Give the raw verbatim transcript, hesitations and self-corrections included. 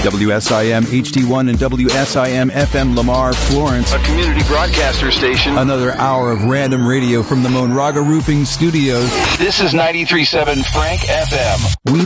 W S I M H D one and W S I M F M Lamar, Florence. A community broadcaster station. Another hour of random radio from the Monraga Roofing Studios. This is ninety-three point seven Frank F M. We